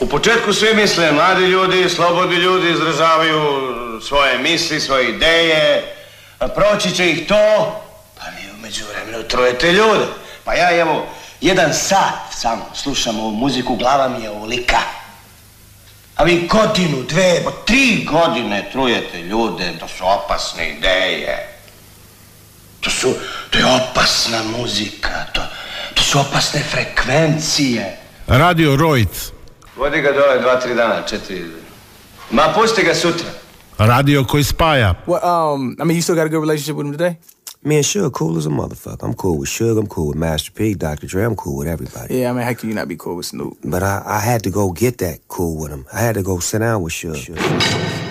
U početku svi misle, mladi ljudi, slobodni ljudi izražavaju svoje misli, svoje ideje, a proći će ih to, pa vi u međuvremenu trujete ljude. Pa ja evo, 1 sat samo slušam ovu muziku, glava mi je ovolika. A vi 1, 2, 3 godine trujete ljude, to su opasne ideje. To je opasna muzika, to su opasne frekvencije. Radio Rojc. Vodi ga dole 2-3 dana, 4. Ma pusti ga sutra. Radio koji spaja. Well, I mean, you still got a good relationship with him today? Me and Suge cool as a motherfucker. I'm cool with Suge, I'm cool with Master P, Dr. Dre, I'm cool with everybody. Yeah, I mean, how can you not be cool with Snoop? But I had to go get that cool with him. I had to go sit down with Suge.